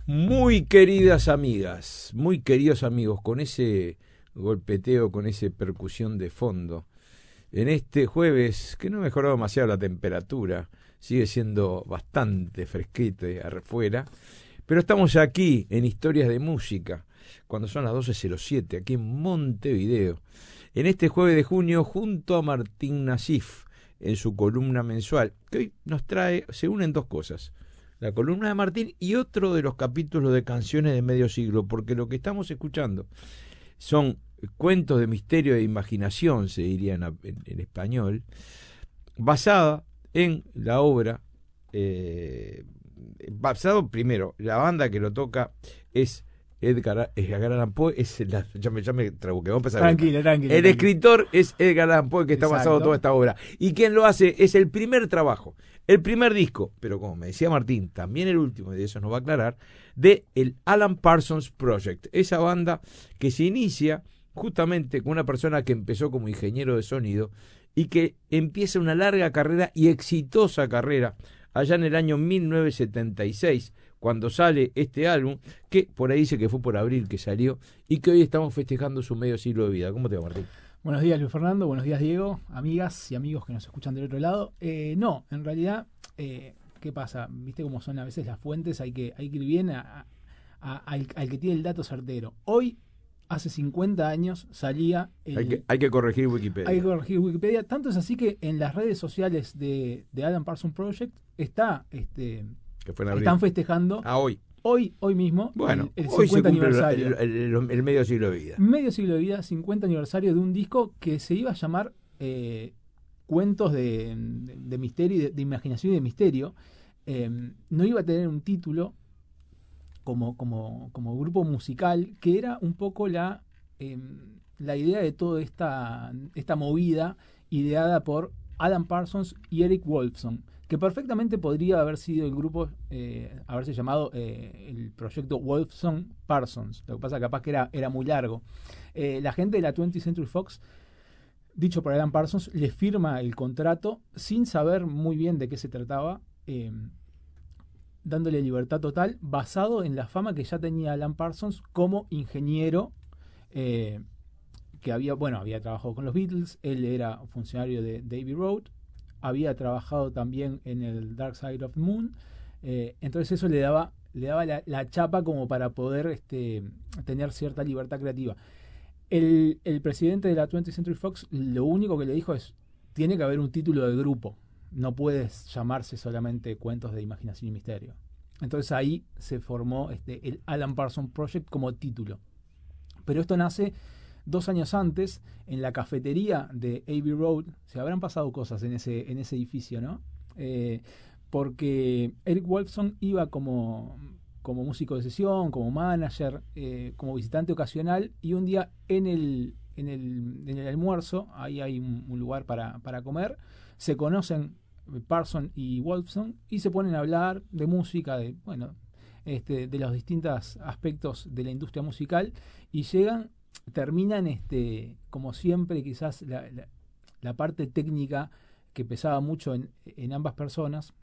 Muy queridas amigas, muy queridos amigos, con ese golpeteo, con esa percusión de fondo, en este jueves, que no ha mejorado demasiado la temperatura, sigue siendo bastante fresquito afuera, pero estamos aquí en Historias de Música, cuando son las 12:07, aquí en Montevideo, en este jueves de junio, junto a Martín Nasif, en su columna mensual, que hoy nos trae, se unen dos cosas: la columna de Martín y otro de los capítulos de Canciones de Medio Siglo, porque lo que estamos escuchando son cuentos de misterio e imaginación, se diría en español, basada en la obra, basado primero, la banda que lo toca es Edgar Allan Poe, ya me trabuqué, vamos a empezar. Tranquilo. El escritor es Edgar Allan Poe, que está basado en toda esta obra. Y quien lo hace es el primer trabajo, el primer disco, pero como me decía Martín, también el último, y de eso nos va a aclarar, de el Alan Parsons Project. Esa banda que se inicia justamente con una persona que empezó como ingeniero de sonido y que empieza una larga carrera y exitosa carrera allá en el año 1976, cuando sale este álbum, que por ahí dice que fue por abril que salió, y que hoy estamos festejando su medio siglo de vida. ¿Cómo te va, Martín? Buenos días, Luis Fernando. Buenos días, Diego. Amigas y amigos que nos escuchan del otro lado. No, en realidad, ¿qué pasa? ¿Viste cómo son a veces las fuentes? Hay que ir bien al que tiene el dato certero. Hoy, hace 50 años, salía... Hay que corregir Wikipedia. Hay que corregir Wikipedia. Tanto es así que en las redes sociales de Alan Parsons Project está... que fue en abril. Están festejando hoy mismo, bueno, el hoy 50 se cumple aniversario. El medio siglo de vida. Medio siglo de vida, 50 aniversario de un disco que se iba a llamar Cuentos de Misterio, de Imaginación y de Misterio. No iba a tener un título como grupo musical, que era un poco la idea de toda esta movida ideada por Alan Parsons y Eric Wolfson, que perfectamente podría haber sido el grupo, haberse llamado el proyecto Wolfson Parsons. Lo que pasa capaz que era muy largo. La gente de la 20th Century Fox, dicho por Alan Parsons, le firma el contrato sin saber muy bien de qué se trataba, dándole libertad total, basado en la fama que ya tenía Alan Parsons como ingeniero, que había trabajado con los Beatles. Él era funcionario de Abbey Road, había trabajado también en el Dark Side of the Moon, entonces eso le daba la chapa como para poder tener cierta libertad creativa. El presidente de la 20th Century Fox lo único que le dijo es: tiene que haber un título de grupo, no puedes llamarse solamente Cuentos de Imaginación y Misterio. Entonces ahí se formó el Alan Parsons Project como título. Pero esto nace 2 años antes, en la cafetería de Abbey Road. Se habrán pasado cosas en ese edificio, ¿no? Porque Eric Wolfson iba como músico de sesión, como manager, como visitante ocasional, y un día en el almuerzo, ahí hay un lugar para comer, se conocen Parsons y Wolfson y se ponen a hablar de música, de los distintos aspectos de la industria musical, y terminan como siempre, quizás la parte técnica que pesaba mucho en ambas personas,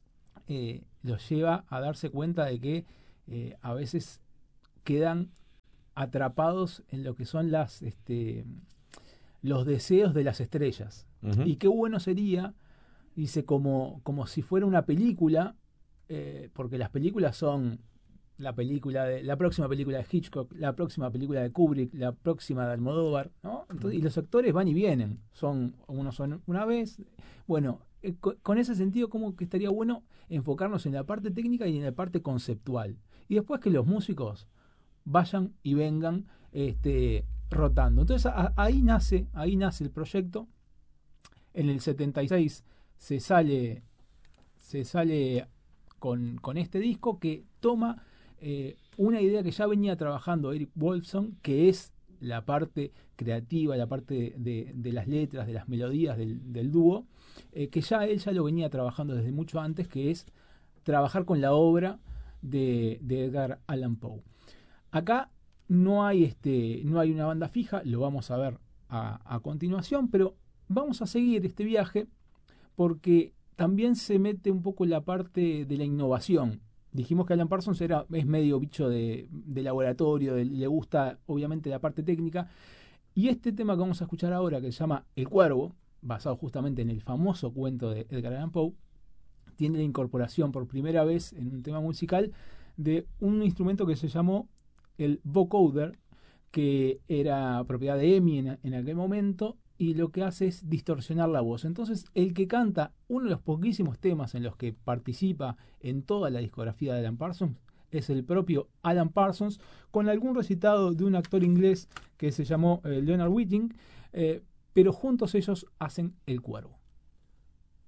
los lleva a darse cuenta de que a veces quedan atrapados en lo que son los deseos de las estrellas. Uh-huh. Y qué bueno sería, dice, como si fuera una película, porque las películas son la próxima película de Hitchcock, la próxima película de Kubrick, la próxima de Almodóvar, ¿no? Entonces, y los actores van y vienen, unos son una vez. Bueno, con ese sentido, como que estaría bueno enfocarnos en la parte técnica y en la parte conceptual, y después que los músicos vayan y vengan rotando. Entonces ahí nace el proyecto. En el 76 se sale con este disco, que toma una idea que ya venía trabajando Eric Wolfson, que es la parte creativa, la parte de las letras, de las melodías del dúo, que ya él lo venía trabajando desde mucho antes, que es trabajar con la obra de Edgar Allan Poe. Acá no hay una banda fija, lo vamos a ver a continuación, pero vamos a seguir este viaje porque también se mete un poco la parte de la innovación. Dijimos que Alan Parsons es medio bicho de laboratorio, le gusta obviamente la parte técnica. Y este tema que vamos a escuchar ahora, que se llama El Cuervo, basado justamente en el famoso cuento de Edgar Allan Poe, tiene la incorporación por primera vez en un tema musical de un instrumento que se llamó el vocoder, que era propiedad de EMI en aquel momento, y lo que hace es distorsionar la voz. Entonces, el que canta uno de los poquísimos temas en los que participa en toda la discografía de Alan Parsons es el propio Alan Parsons, con algún recitado de un actor inglés que se llamó Leonard Whiting, pero juntos ellos hacen El Cuervo.